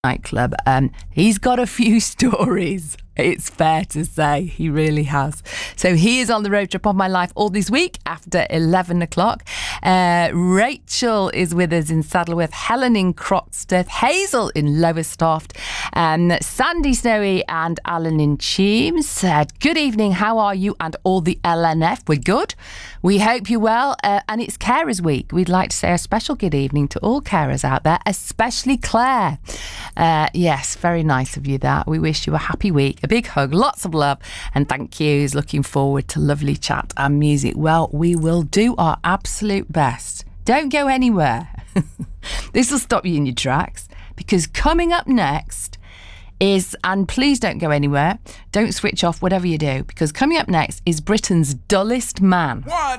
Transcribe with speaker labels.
Speaker 1: nightclub. He's got a few stories. It's fair to say he really has. So he is on the road trip of my life all this week after 11 o'clock. Rachel is with us in Saddleworth, Helen in Croxteth, Hazel in Lowestoft, Sandy Snowy and Alan in Cheams. Good evening, how are you and all the LNF? We're good. We hope you're well. And it's Carers Week. We'd like to say a special good evening to all carers out there, especially Claire. Yes, very nice of you that. We wish you a happy week. A big hug, lots of love and thank yous. Looking forward to lovely chat and music. Well, we will do our absolute best. Don't go anywhere. This will stop you in your tracks because coming up next is, and please don't go anywhere, don't switch off whatever you do, because coming up next is Britain's dullest man.
Speaker 2: 1,